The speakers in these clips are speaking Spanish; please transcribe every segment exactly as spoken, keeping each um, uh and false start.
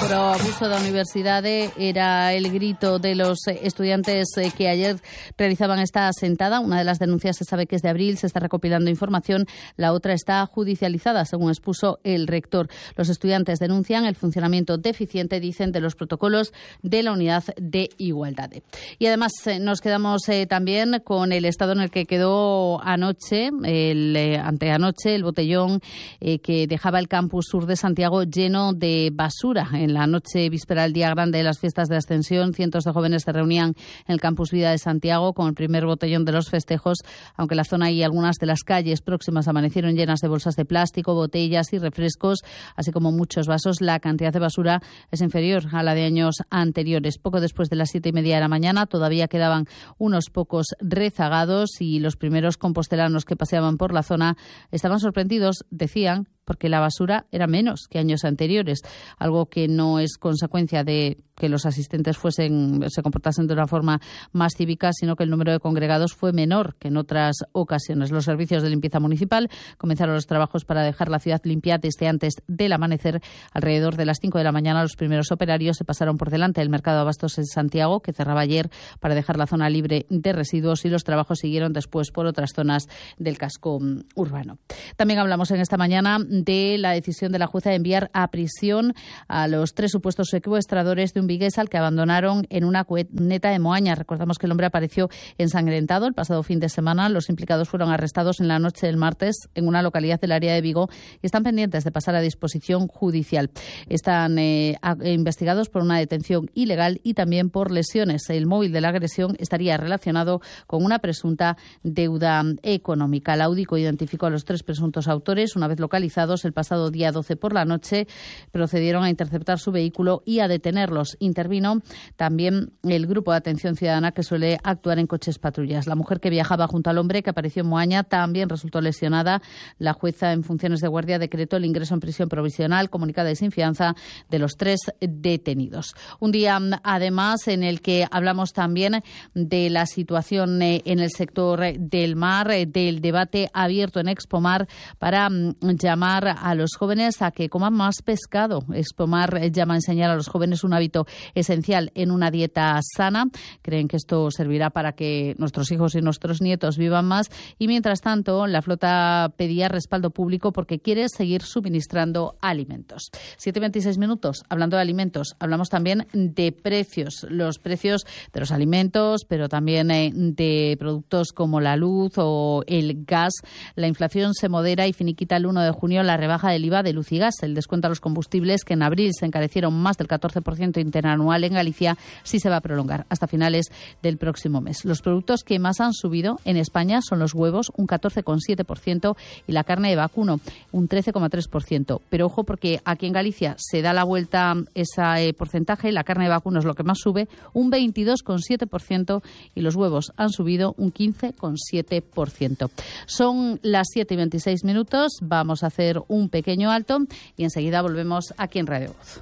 Pro abuso da universidade era el grito de los estudiantes que ayer realizaban esta sentada. Una de las denuncias se sabe que es de abril, se está recopilando información. La otra está judicializada, según expuso el rector. Los estudiantes denuncian el funcionamiento deficiente, dicen, de los protocolos de la unidad de igualdad. Y además eh, nos quedamos eh, también con el estado en el que quedó anoche, el, eh, anteanoche, el botellón eh, que dejaba el campus sur de Santiago lleno de basura. En la noche víspera del día grande de las fiestas de Ascensión, cientos de jóvenes se reunían en el campus Vida de Santiago con el primer botellón de los festejos, aunque la zona y algunas de las calles próximas amanecieron llenas de bolsas de plástico, botellas y refrescos, así como muchos vasos. La cantidad de basura es inferior a la de años anteriores. Poco después de las siete y media de la mañana todavía quedaban unos pocos rezagados y los primeros compostelanos que paseaban por la zona estaban sorprendidos, decían, porque la basura era menos que años anteriores, algo que no es consecuencia de que los asistentes fuesen se comportasen de una forma más cívica, sino que el número de congregados fue menor que en otras ocasiones. Los servicios de limpieza municipal comenzaron los trabajos para dejar la ciudad limpia desde antes del amanecer. Alrededor de las cinco de la mañana, los primeros operarios se pasaron por delante del mercado de abastos en Santiago, que cerraba ayer, para dejar la zona libre de residuos, y los trabajos siguieron después por otras zonas del casco urbano. También hablamos en esta mañana de la decisión de la jueza de enviar a prisión a los tres supuestos secuestradores de un vigués al que abandonaron en una cuneta de Moaña. Recordamos que el hombre apareció ensangrentado el pasado fin de semana. Los implicados fueron arrestados en la noche del martes en una localidad del área de Vigo y están pendientes de pasar a disposición judicial. Están eh, investigados por una detención ilegal y también por lesiones. El móvil de la agresión estaría relacionado con una presunta deuda económica. La UDICO identificó a los tres presuntos autores. Una vez localizados, el pasado día doce por la noche procedieron a interceptar su vehículo y a detenerlos. Intervino también el grupo de atención ciudadana que suele actuar en coches patrullas. La mujer que viajaba junto al hombre que apareció en Moaña también resultó lesionada. La jueza en funciones de guardia decretó el ingreso en prisión provisional comunicada y sin fianza de los tres detenidos. Un día, además, en el que hablamos también de la situación en el sector del mar, del debate abierto en Expomar para llamar a los jóvenes a que coman más pescado. Expomar llama a enseñar a los jóvenes un hábito esencial en una dieta sana. Creen que esto servirá para que nuestros hijos y nuestros nietos vivan más. Y mientras tanto, la flota pedía respaldo público porque quiere seguir suministrando alimentos. siete y veintiséis minutos. Hablando de alimentos, hablamos también de precios. Los precios de los alimentos, pero también eh, de productos como la luz o el gas. La inflación se modera y finiquita el uno de junio la rebaja del I V A de luz y gas. El descuento a los combustibles, que en abril se encarecieron más del catorce por ciento interanual en Galicia, sí se va a prolongar hasta finales del próximo mes. Los productos que más han subido en España son los huevos, un catorce coma siete por ciento, y la carne de vacuno, un trece coma tres por ciento. Pero ojo, porque aquí en Galicia se da la vuelta ese eh, porcentaje. La carne de vacuno es lo que más sube, un veintidós coma siete por ciento, y los huevos han subido un quince coma siete por ciento. Son las siete y veintiséis minutos. Vamos a hacer un pequeño alto y enseguida volvemos aquí en Radio Voz.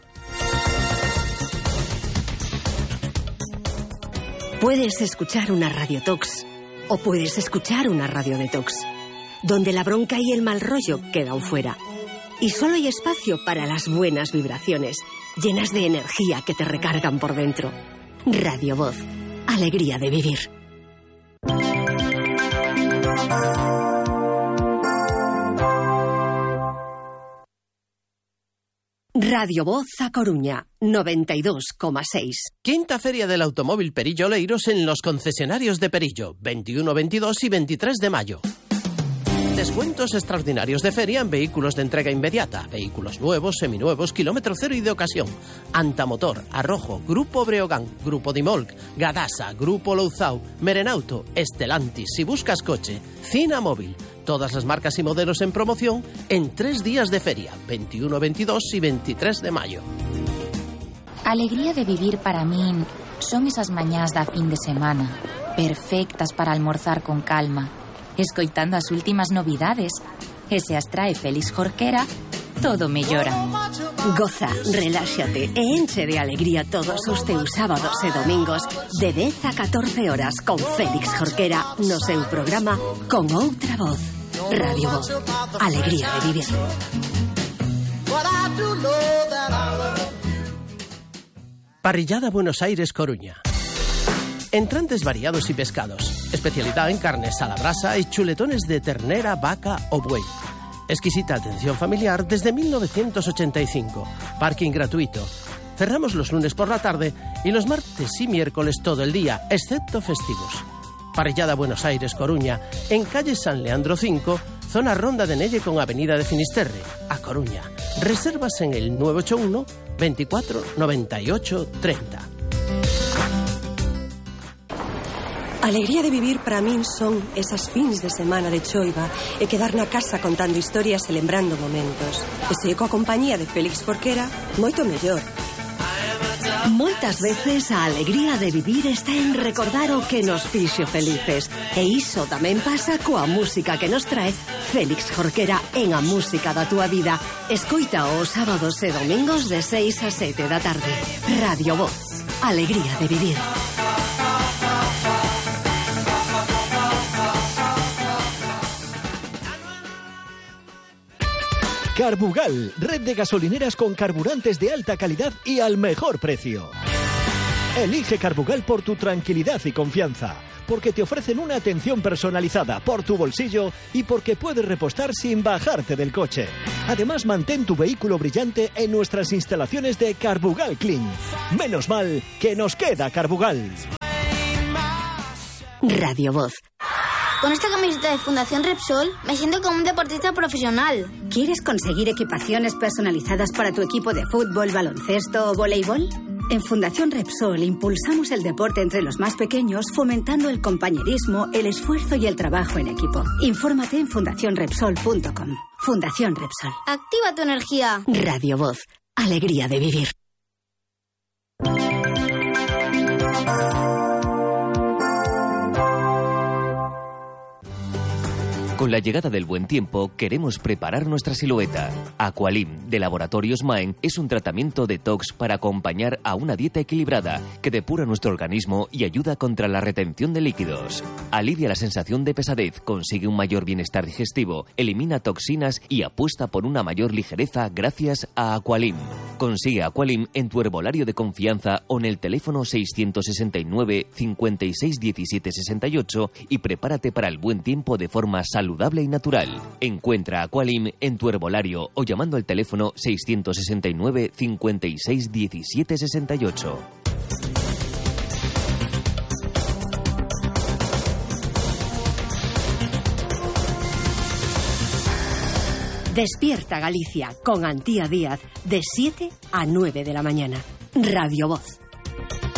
Puedes escuchar una Radio Tox o puedes escuchar una Radio Detox, donde la bronca y el mal rollo quedan fuera. Y solo hay espacio para las buenas vibraciones, llenas de energía que te recargan por dentro. Radio Voz, alegría de vivir. Radio Voz a Coruña, noventa y dos coma seis. Quinta Feria del Automóvil Perillo Oleiros en los concesionarios de Perillo, veintiuno, veintidós y veintitrés de mayo. Descuentos extraordinarios de feria en vehículos de entrega inmediata, vehículos nuevos, seminuevos, kilómetro cero y de ocasión. Antamotor, Arrojo, Grupo Breogán, Grupo Dimolc, Gadasa, Grupo Louzao, Merenauto, Estelantis. Si buscas coche, Cina Móvil. Todas las marcas y modelos en promoción en tres días de feria, veintiuno, veintidós y veintitrés de mayo. Alegría de vivir para min son esas mañás da fin de semana, perfectas para almorzar con calma, escoitando as últimas novidades, e se as trae Félix Jorquera, todo mellora. Goza, reláxate e enche de alegría todos os teus sábados e domingos de dez a catorce horas con Félix Jorquera no seu programa Con Outra Voz. Radio Voz, alegría de vivir. Parrillada Buenos Aires Coruña. Entrantes variados y pescados. Especialidad en carnes a la brasa y chuletones de ternera, vaca o buey. Exquisita atención familiar desde mil novecientos ochenta y cinco. Parking gratuito. Cerramos los lunes por la tarde y los martes y miércoles todo el día, excepto festivos. Parrillada Buenos Aires Coruña, en calle San Leandro cinco, zona Ronda de Nelle con avenida de Finisterre, a Coruña. Reservas en el nueve ocho uno, veinticuatro, noventa y ocho, treinta. Alegría de vivir para min son esas fins de semana de choiva e quedar na casa contando historias e lembrando momentos. E se coa compañía de Félix Jorquera, moito mellor. Moitas veces a alegría de vivir está en recordar o que nos fixo felices. E iso tamén pasa coa música que nos trae Félix Jorquera en A Música da Túa Vida. Escoita os sábados e domingos de seis a sete da tarde. Radio Voz. Alegría de vivir. Carbugal, red de gasolineras con carburantes de alta calidad y al mejor precio. Elige Carbugal por tu tranquilidad y confianza, porque te ofrecen una atención personalizada por tu bolsillo y porque puedes repostar sin bajarte del coche. Además, mantén tu vehículo brillante en nuestras instalaciones de Carbugal Clean. Menos mal que nos queda Carbugal. Radio Voz. Con esta camiseta de Fundación Repsol me siento como un deportista profesional. ¿Quieres conseguir equipaciones personalizadas para tu equipo de fútbol, baloncesto o voleibol? En Fundación Repsol impulsamos el deporte entre los más pequeños, fomentando el compañerismo, el esfuerzo y el trabajo en equipo. Infórmate en fundación repsol punto com. Fundación Repsol. Activa tu energía. Radio Voz. Alegría de vivir. Con la llegada del buen tiempo, queremos preparar nuestra silueta. Aqualim, de Laboratorios Maen, es un tratamiento detox para acompañar a una dieta equilibrada que depura nuestro organismo y ayuda contra la retención de líquidos. Alivia la sensación de pesadez, consigue un mayor bienestar digestivo, elimina toxinas y apuesta por una mayor ligereza gracias a Aqualim. Consigue Aqualim en tu herbolario de confianza o en el teléfono seiscientos sesenta y nueve, cincuenta y seis, diecisiete, sesenta y ocho y prepárate para el buen tiempo de forma saludable y natural. Encuentra Aqualim en tu herbolario o llamando al teléfono seiscientos sesenta y nueve, cincuenta y seis, diecisiete, sesenta y ocho. Despierta Galicia con Antía Díaz de siete a nueve de la mañana. Radio Voz.